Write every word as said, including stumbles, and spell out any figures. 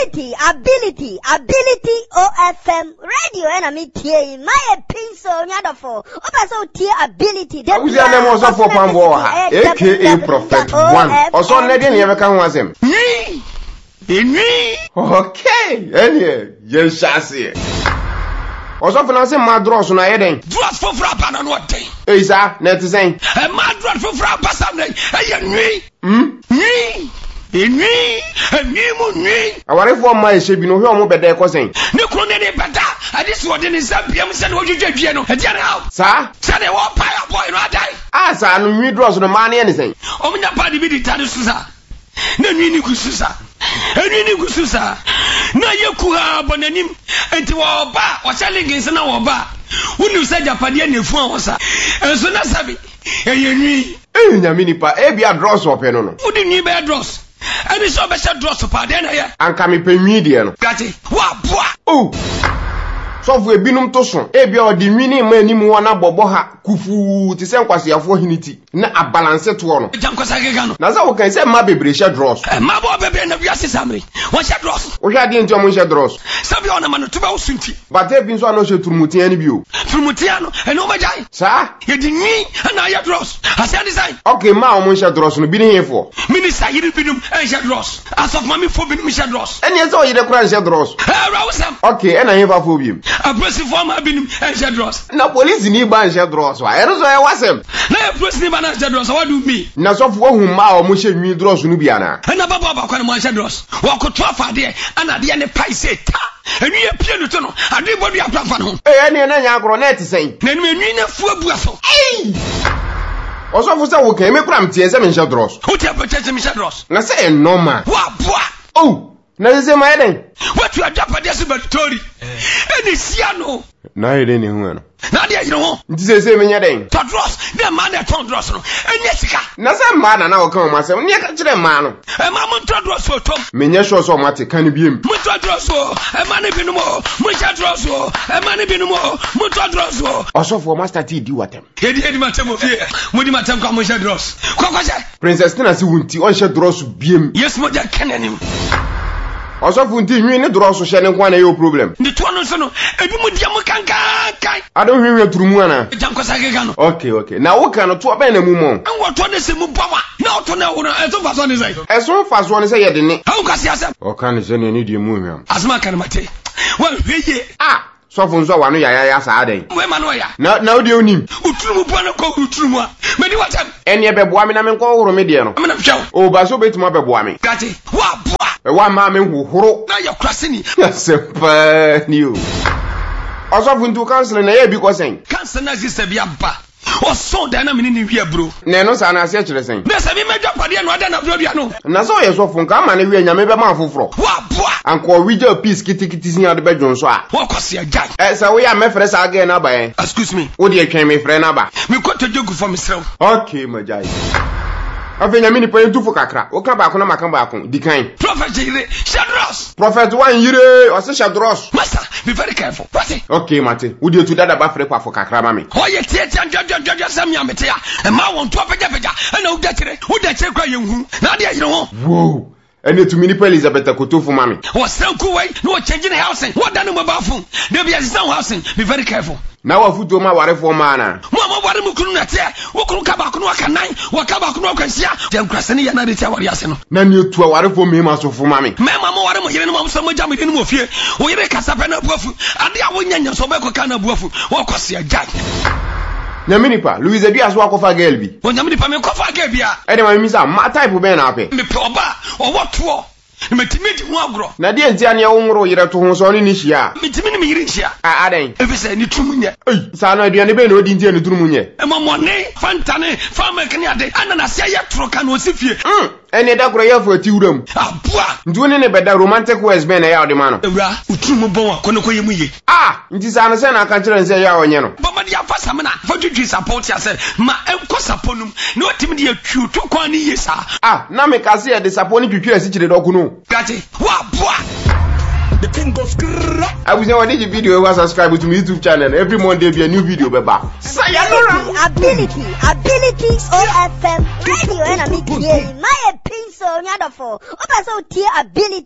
ability, ability, ability O F M radio and me tie my pencil nyadofo. Opa so tie ability. Who's your name also for Pambo? A K A Prophet One. Also, Nadian never come was him. Me? Me? Okay, any, yes, chassis. Also, for nothing, my draws on a heading. Draws for Frappan on what day? Is that netizen? A mad draw for Frappan, and me? Hmm? Me? In me? And me, me? I want to form my shape, you know, how better cousin. No crony better. I just want in some P M said what you did, you know, and now, sir, said I want pie boy, not die. Ah, sir, no me draws on the money anything. Oh, my body be the Tadusa. No, you Gususa. And you Gususa. No, you could bonanim and to our bar or selling is an hour bar. When you said Japanian phone, sir, and so that's happy. And you need a minipa, a be a draws or pennon. Who didn't need bad draws? And it's so better draws to pardon here. And come in pay median. Got it. What? Oh. So for a binum toson, e be o di mini mani mu wana bobo ha kufu ti se nkwase afo hiniti na abalance to ono. Jankosa gegano. Na za wo kan se ma bebre hye draws. E ma bo bebre na wiase samre. Won hye draws. Wo hye de nti o mo hye draws. Sabi ona ma no tuba wo sunti. But e bi nso ano hye turmutia ni bi o. Turmutia no e no majai. Sa? Ye di nwi na ya draws. Ase design. Okay, ma o mo hye draws no bi ni hefo. Minister yiri binum e hye draws. As of mami fo binum hye draws. Eni e so yire kura hye draws. Eh rawsam. Okay, e na hefa fo bi. Abrasi for ma binum e hye draws. Na police ni ba hye draws wa. E so e wasem. Na abrasi ni ba na hye draws. What do me? Na so fo hu ma o mo hye nwi draws no bi ana. Na baba ba kwa na mo hye draws. Wa ko to afa de ana de ne pai se ta. Enu ye pie no to no. Ade bodu aprafa no. Eh ene na nya agro na etisen. Na enu enu na fu abu aso. Eh. Also for say wo kan me kura mtie se me hye draws. Who te apete se me hye draws? Na say normal. Wa boa. Oh. Na se ma eden. What you adapade se batori. Eni sia no. Na eden ni hu no. Na de yiro ho. Nti se se me nya den. To draws. The man that ton draws no. Eni sika. Na se ma na na wo kan o ma se. Ni ka kire ma no. E ma mo to draws so tom. Me nya sure so mate kan biem. Mo to draws so. E ma ne binu mo. Mo hye draws so. E ma ne binu mo. Mo to draws so. Also for master T di watem. Edi edi matem of here. Mo di matem kwa mo hye draws. Kwa kwa je. Princess Tina si wunti on hye draws biem. Yes mo ja kenanim. Also for nti hwi ne draws so hye ne kwa na yo problem. Ni to no so no. Ebi mo dia mo kanka kai. Ado hwi hwi turumu ana. Jankosa gega no. Okay, okay. Na wo kan no to ba na mu mo. An wo to ne se mu bawa. Na to na wo no e to fa so ne sai. E so fa so ne se ye de ne. Ha wo kasi asem. O kan se ne ni di mu hwam. Asma kan mate. Wa hweye. Ah. So for nso wa no ya ya ya sa aden. We ma no ya. Na na odi onim. Uturumu bo na ko uturumu a. Me di watam. Eni e be boa me na me nko woro me de no. Me na hwew. O ba so betima be boa me. Gati. Wa boa. E wa ma me huhuru. Na ya krase ni. Sempa ni o. Also for ntu cancel na ye bi ko sen. Cancel na sister bi aba. O so da na me ni wi abro. Na no sa na ase kire sen. Na se bi medwa pade no ada na bro bia no. Na so ye so fun ka ma na wi anya me be ma foforo. Wa boa. Anko wi je peace kitikiti sin ade be dwon so a. Wa kwase agai. Eh sa we ya me frɛ sa again na ba eh. Excuse me. Wo de atwen me frɛ na ba. Me ko to jogu for me srew. Okay majai. Afenya mini pa entu fo kakra. O ka ba ko na maka ba ko di kan. Prophet Jire Shadros. Prophet one yire o se Shadros. Master, be very careful. What? Okay mate. Wo de tu dada ba frɛ kwa fo kakra ma me. Oh ye tie tie jojo sam ya mete ya. E ma won to peja peja. E na wo da kire. Wo da kire kwa yenhu. Na de yire ho. Wow. Ene tu mini pa Elizabeth Kotofu mami. Wo san ku wai, no change the housing. What done mobile phone? There be a sound housing. Be very careful. Na wa futu ma ware fo ma na. Mo mo ware mu kunu na te. Wo kunu ka ba kunu aka nan. Wo ka ba kunu aka sia. Dem krase ne ya na de te ware ase no. Na ni otu ware fo me ma so fo mami. Me ma mo ware mo yire no mo so mo jam de no mo fie. Wo yire kasa pe na buafu. Ade a wo nyanya so be ko ka na buafu. Wo kwase agai. Nyaminipa, Louise Ebi aso akofa girl bi. Wo nyaminipa me kofa girl bi a. E de ma mi sa ma type be na ape. Me pe oba, o wo to. Me timi di ho agro. Na de ntia ne wo nworo yire to ho so ni ni hia. Me timi ni me yire hia. A aden. E bi se ni trumunye. Ei, sa na aduane be na odi ntia ni trumunye. E mo money, fantane, farmer kan ade. Ana na sia ye tro kan o sifie. Mm. Ene da kura ye fo ati wuram. Abua. Ndu ne ne beda romantic words be na ya ode ma no. Ewura, utrumu bon akono ko yemu ye. Ah, nti sa no se na aka kire nse ya onye no. Baba dia fa samena, fa twitwi support ya se ma enko saponum. Na otimi dia twu to kwa ni ye sa. Ah, na me ka se ye de saponi twitwi asi kire doku no. Gati. Wa bua. The thing goes grrrr. I was watching the video. Was subscribe to my YouTube channel. Every Monday be a new video. Beba. Sayonara. Ability, ability, O F M radio and a media. My pencil, nyadofo. Opa so tie ability.